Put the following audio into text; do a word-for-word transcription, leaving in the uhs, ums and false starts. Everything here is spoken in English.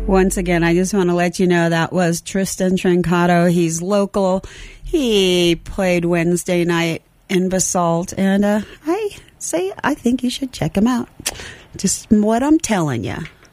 Once again, I just want to let you know that was Tristan Trincato. He's local. He played Wednesday night in Basalt, and uh, I say I think you should check him out. Just what I'm telling you.